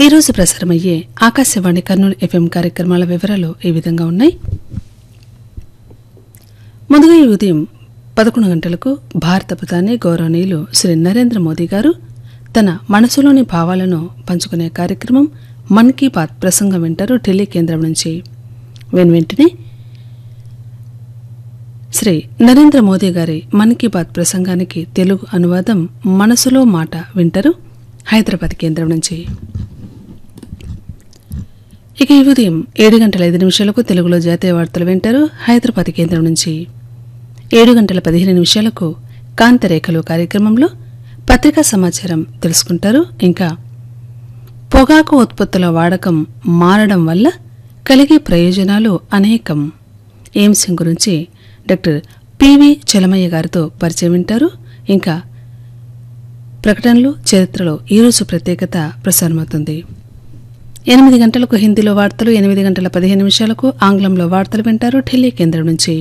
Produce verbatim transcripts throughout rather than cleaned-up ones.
ఈరోజు ప్రసారమయ్యే ఆకాశవాణి కర్నూలు ఎఫ్ఎం కార్యక్రమాల వివరాలు ఈ విధంగా ఉన్నాయి. ముందుగా ఈ ఉదయం పదకొండు గంటలకు భారత ప్రధాని గౌరవనీయులు శ్రీ నరేంద్ర మోదీ గారు తన మనసులోని భావాలను పంచుకునే కార్యక్రమం మన్ కీ బాత్ ప్రసంగం వింటారు ఢిల్లీ కేంద్రం నుంచి. వెనువెంటనే శ్రీ నరేంద్ర మోదీ గారి మన్ కీ బాత్ ప్రసంగానికి తెలుగు అనువాదం మనసులో మాట వింటారు హైదరాబాద్ కేంద్రం నుంచి. ఇక ఈ ఉదయం ఏడు గంటల ఐదు నిమిషాలకు తెలుగులో జాతీయ వార్తలు వింటారు హైదరాబాద్ కేంద్రం నుంచి. ఏడు గంటల పదిహేను నిమిషాలకు కాంతరేఖలు కార్యక్రమంలో పత్రికా సమాచారం తెలుసుకుంటారు. ఇంకా పొగాకు ఉత్పత్తుల వాడకం మారడం వల్ల కలిగే ప్రయోజనాలు అనేకం ఈ అంశం గురించి డాక్టర్ పివి చలమయ్య గారితో పరిచయం వింటారు. ఇంకా ప్రకటనలు చరిత్రలో ఈరోజు ప్రత్యేకత ప్రసారమవుతుంది. ఎనిమిది గంటలకు హిందీలో వార్తలు, ఎనిమిది గంటల పదిహేను నిమిషాలకు ఆంగ్లంలో వార్తలు వింటారు ఢిల్లీ కేంద్రం నుంచి.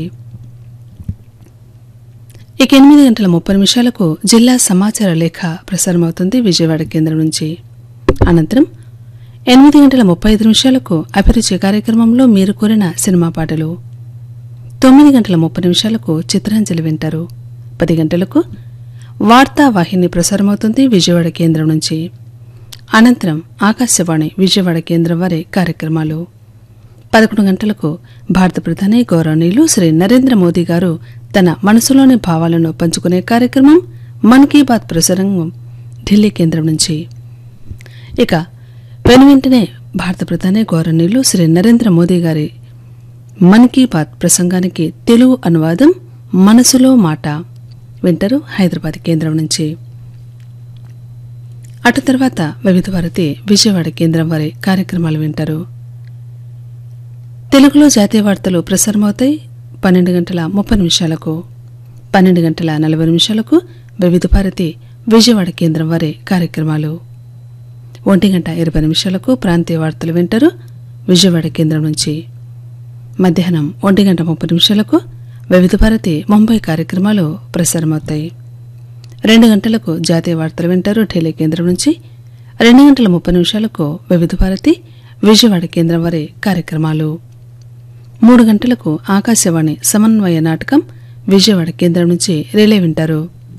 ఇక ఎనిమిది గంటల ముప్పై నిమిషాలకు జిల్లా సమాచార లేఖ ప్రసారమవుతుంది విజయవాడ కేంద్రం నుంచి. అనంతరం ఎనిమిది గంటల ముప్పై ఐదు నిమిషాలకు అభిరుచి కార్యక్రమంలో మీరు కోరిన సినిమా పాటలు, తొమ్మిది గంటల ముప్పై నిమిషాలకు చిత్రాంజలి వింటారు. పది గంటలకు వార్తావాహిని ప్రసారమవుతుంది విజయవాడ కేంద్రం నుంచి. అనంతరం ఆకాశవాణి విజయవాడ కేంద్రం వారి కార్యక్రమాలు. పదకొండు గంటలకు భారత ప్రధాని గౌరవనీయులు శ్రీ నరేంద్ర మోదీ గారు తన మనసులోని భావాలను పంచుకునే కార్యక్రమం మన్ కీ బాత్ ప్రసంగం ఢిల్లీ కేంద్రం నుంచి. ఇక వెనువెంటనే భారత ప్రధాని గౌరవనీయులు శ్రీ నరేంద్ర మోదీ గారి మన్ కీ బాత్ ప్రసంగానికి తెలుగు అనువాదం మనసులో మాట వింటారు హైదరాబాద్ కేంద్రం నుంచి. అటు తర్వాత వివిధ భారతి విజయవాడ కేంద్రం వారి కార్యక్రమాలు వింటారు. తెలుగులో జాతీయ వార్తలు ప్రసారమవుతాయి పన్నెండు గంటల ముప్పై నిమిషాలకు. పన్నెండు గంటల నలభై నిమిషాలకు వివిధ భారతి విజయవాడ కేంద్రం వారి కార్యక్రమాలు. ఒంటి గంట ఇరవై నిమిషాలకు ప్రాంతీయ వార్తలు వింటారు విజయవాడ కేంద్రం నుంచి. మధ్యాహ్నం ఒంటి గంట ముప్పై నిమిషాలకు వివిధ భారతి ముంబై కార్యక్రమాలు ప్రసారమవుతాయి. రెండు గంటలకు జాతీయ వార్తలు వింటారు ఢిల్లీ కేంద్రం నుంచి. రెండు గంటల ముప్పై నిమిషాలకు వివిధ భారతి విజయవాడ కేంద్రం వారి కార్యక్రమాలు. మూడు గంటలకు ఆకాశవాణి సమన్వయ నాటకం విజయవాడ కేంద్రం నుంచి రిలే వింటారు.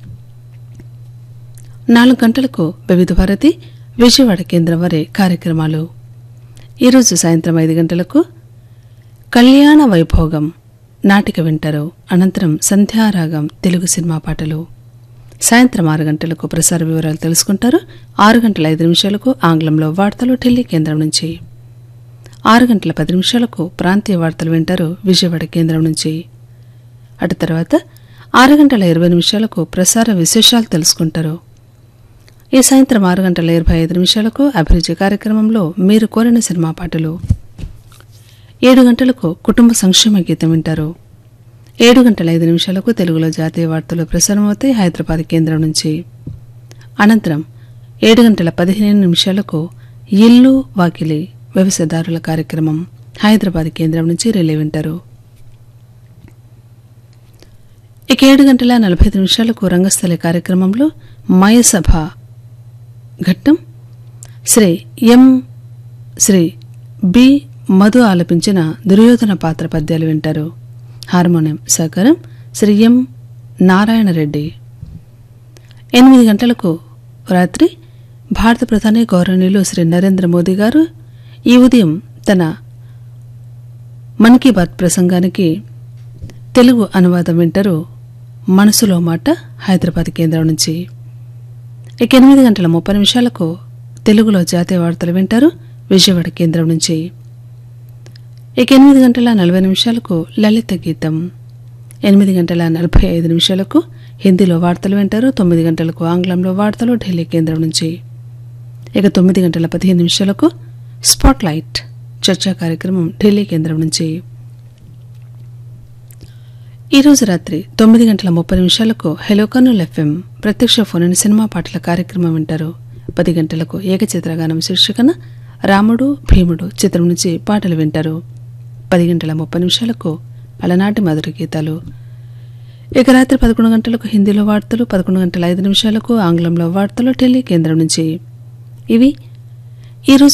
నాలుగు గంటలకు వివిధ భారతి విజయవాడ కేంద్రం వారి కార్యక్రమాలు. ఈరోజు సాయంత్రం ఐదు గంటలకు కళ్యాణ వైభోగం నాటిక వింటారు. అనంతరం సంధ్యారాగం తెలుగు సినిమా పాటలు. సాయంత్రం ఆరు గంటలకు ప్రసార వివరాలు తెలుసుకుంటారు. ఆరు గంటల ఐదు నిమిషాలకు ఆంగ్లంలో వార్తలు ఢిల్లీ కేంద్రం నుంచి. ఆరు గంటల పది నిమిషాలకు ప్రాంతీయ వార్తలు వింటారు విజయవాడ కేంద్రం నుంచి. అటు తర్వాత ఆరు గంటల ఇరవై నిమిషాలకు ప్రసార విశేషాలు తెలుసుకుంటారు. ఈ సాయంత్రం ఆరు గంటల ఇరవై ఐదు నిమిషాలకు అభిరుచి కార్యక్రమంలో మీరు కోరిన సినిమా పాటలు. ఏడు గంటలకు కుటుంబ సంక్షేమ గీతం వింటారు. ఏడు గంటల ఐదు నిమిషాలకు తెలుగులో జాతీయ వార్తలు ప్రసారమవుతాయి హైదరాబాద్ కేంద్రం నుంచి. అనంతరం ఏడు గంటల పదిహేను నిమిషాలకు ఇల్లు వాకిలి వ్యవసాయదారుల కార్యక్రమం హైదరాబాద్ కేంద్రం నుంచి రిలే వింటారు. ఇక ఏడు గంటల నలభై ఐదు నిమిషాలకు రంగస్థలి కార్యక్రమంలో మయసభ ఘట్టం శ్రీ ఎం శ్రీ బి మధు ఆలపించిన దుర్యోధన పాత్ర పద్యాలు వింటారు. హార్మోనియం సహకారం శ్రీ ఎం నారాయణరెడ్డి. ఎనిమిది గంటలకు రాత్రి భారత ప్రధాని గౌరవనీయులు శ్రీ నరేంద్ర మోదీ గారు ఈ ఉదయం తన మన్ కీ బాత్ ప్రసంగానికి తెలుగు అనువాదం వింటారు మనసులో మాట హైదరాబాద్ కేంద్రం నుంచి. ఇక ఎనిమిది గంటల ముప్పై నిమిషాలకు తెలుగులో జాతీయ వార్తలు వింటారు విజయవాడ కేంద్రం నుంచి. ఇక ఎనిమిది గంటల నలభై నిమిషాలకు లలిత గీతం. ఎనిమిది గంటల నలభై ఐదు నిమిషాలకు హిందీలో వార్తలు వింటారు. తొమ్మిది గంటలకు ఆంగ్లంలో వార్తలు ఢిల్లీ కేంద్రం నుంచి. ఇక తొమ్మిది గంటల పదిహేను నిమిషాలకు స్పాట్ లైట్ చర్చా కార్యక్రమం ఢిల్లీ కేంద్రం నుంచి. ఈరోజు రాత్రి తొమ్మిది గంటల ముప్పై నిమిషాలకు హెలో కర్నూలు ఎఫ్ఎం ప్రత్యక్ష ఫోన్ ఇన్ సినిమా పాటల కార్యక్రమం వింటారు. పది గంటలకు ఏకచిత్రగానం శీర్షికన రాముడు భీముడు చిత్రం నుంచి పాటలు వింటారు. పది గంటల ముప్పై నిమిషాలకు అలనాటి మధుర గీతాలు. ఇక రాత్రి పదకొండు గంటలకు హిందీలో వార్తలు, పదకొండు గంటల ఐదు నిమిషాలకు ఆంగ్లంలో వార్తలు ఢిల్లీ కేంద్రం నుంచి. ఇవి ఈరోజు